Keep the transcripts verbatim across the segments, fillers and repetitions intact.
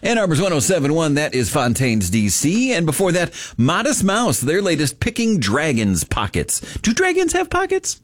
Ann Arbor's one oh seven point one, that is Fontaine's D C. And before that, Modest Mouse, their latest Picking Dragons Pockets. Do dragons have pockets?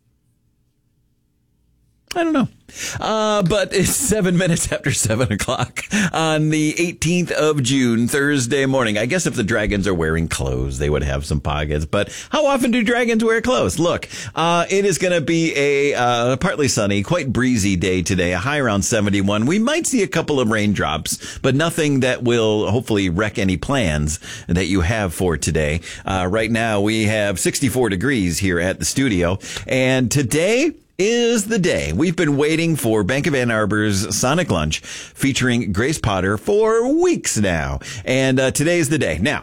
I don't know. Uh, but it's seven minutes after seven o'clock on the eighteenth of June, Thursday morning. I guess if the dragons are wearing clothes, they would have some pockets. But how often do dragons wear clothes? Look, uh, it is going to be a uh, partly sunny, quite breezy day today, a high around seventy-one. We might see a couple of raindrops, but nothing that will hopefully wreck any plans that you have for today. Uh, right now, we have sixty-four degrees here at the studio. And today is the day. We've been waiting for Bank of Ann Arbor's Sonic Lunch featuring Grace Potter for weeks now. And uh, today is the day. Now,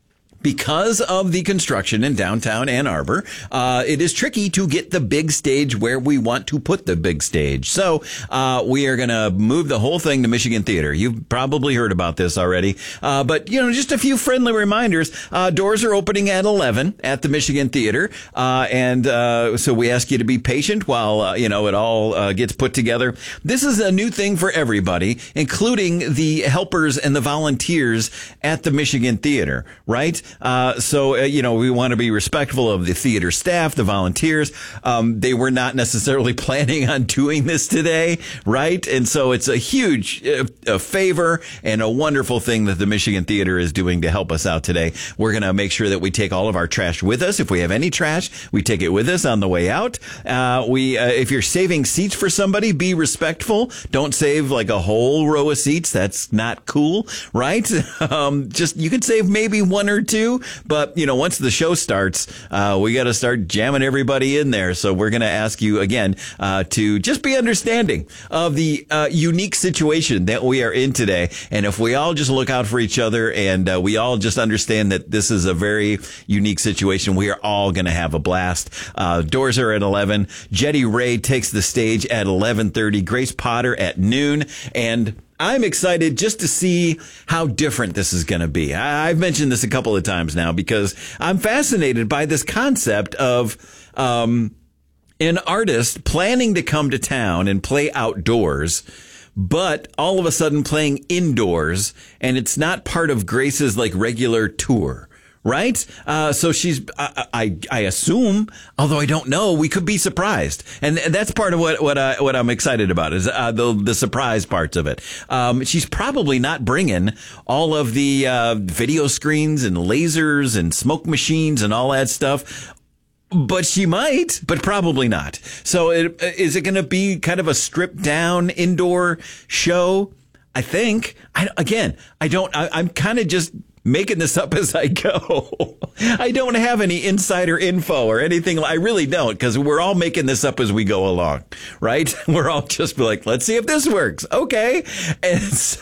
because of the construction in downtown Ann Arbor, uh, it is tricky to get the big stage where we want to put the big stage. So uh, we are going to move the whole thing to Michigan Theater. You've probably heard about this already. Uh, but, you know, just a few friendly reminders. Uh, doors are opening at eleven at the Michigan Theater. Uh, and uh, so we ask you to be patient while, uh, you know, it all uh, gets put together. This is a new thing for everybody, including the helpers and the volunteers at the Michigan Theater, right? Uh, so, uh, you know, we want to be respectful of the theater staff, the volunteers. Um, they were not necessarily planning on doing this today, right? And so it's a huge uh, a favor and a wonderful thing that the Michigan Theater is doing to help us out today. We're going to make sure that we take all of our trash with us. If we have any trash, we take it with us on the way out. Uh, we, uh, if you're saving seats for somebody, be respectful. Don't save like a whole row of seats. That's not cool, right? Um, just, you could save maybe one or two. But, you know, once the show starts, uh, we got to start jamming everybody in there. So we're going to ask you again uh, to just be understanding of the uh, unique situation that we are in today. And if we all just look out for each other and uh, we all just understand that this is a very unique situation, we are all going to have a blast. Uh, doors are at eleven. Jetty Ray takes the stage at eleven thirty. Grace Potter at noon. And I'm excited just to see how different this is going to be. I've mentioned this a couple of times now because I'm fascinated by this concept of um, an artist planning to come to town and play outdoors, but all of a sudden playing indoors, and it's not part of Grace's like regular tour. Right? Uh, so she's, I, I, I assume, although I don't know, we could be surprised. And that's part of what, what I, what I'm excited about is, uh, the, the surprise parts of it. Um, she's probably not bringing all of the, uh, video screens and lasers and smoke machines and all that stuff. But she might, but probably not. So it, is it going to be kind of a stripped down indoor show? I think. I, again, I don't, I, I'm kind of just making this up as I go. I don't have any insider info or anything. I really don't, because we're all making this up as we go along, right? We're all just like, let's see if this works. Okay. And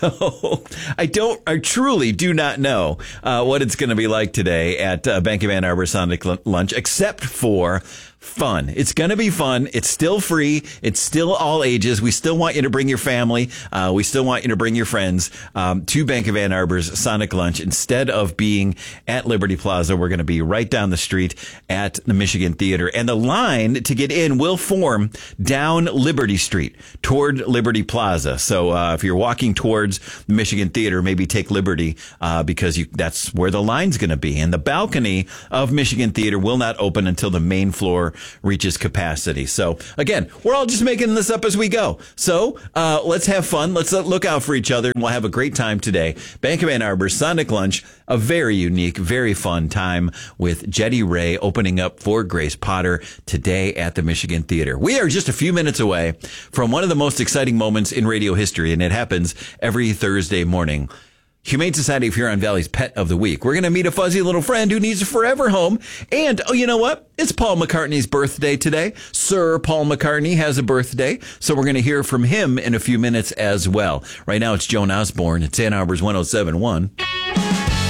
so I don't, I truly do not know uh, what it's going to be like today at uh, Bank of Ann Arbor Sonic Lunch, except for fun. It's going to be fun. It's still free. It's still all ages. We still want you to bring your family. Uh, we still want you to bring your friends um, to Bank of Ann Arbor's Sonic Lunch. Instead of being at Liberty Plaza, we're going to be right down the street at the Michigan Theater. And the line to get in will form down Liberty Street toward Liberty Plaza. So uh, if you're walking towards the Michigan Theater, maybe take Liberty uh, because you, that's where the line's going to be. And the balcony of Michigan Theater will not open until the main floor reaches capacity. So again, we're all just making this up as we go. So uh, let's have fun. Let's look out for each other. We'll have a great time today. Bank of Ann Arbor Sonic Lunch, a very unique, very fun time with Jetty Ray opening up for Grace Potter today at the Michigan Theater. We are just a few minutes away from one of the most exciting moments in radio history, and it happens every Thursday morning. Humane Society of Huron Valley's Pet of the Week. We're going to meet a fuzzy little friend who needs a forever home. And, oh, you know what? It's Paul McCartney's birthday today. Sir Paul McCartney has a birthday. So we're going to hear from him in a few minutes as well. Right now, it's Joan Osborne. It's Ann Arbor's one oh seven point one.